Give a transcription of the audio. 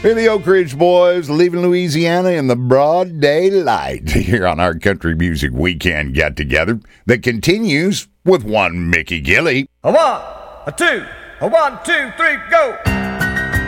We're the Oak Ridge Boys, leaving Louisiana in the broad daylight here on our Country Music Weekend get-together that continues with one Mickey Gilley. A 1, a 2, a 1, 2, 3, go!